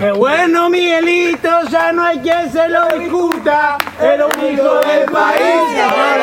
Qué bueno, Miguelito, ya no hay quien se lo discuta. El único del país.